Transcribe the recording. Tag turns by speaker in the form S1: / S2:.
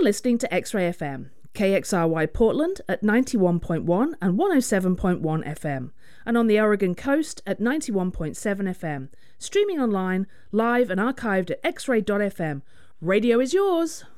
S1: You're listening to X-Ray FM, KXRY Portland at 91.1 and 107.1 FM, and on the Oregon coast at 91.7 FM, streaming online, live and archived at xray.fm. Radio is yours!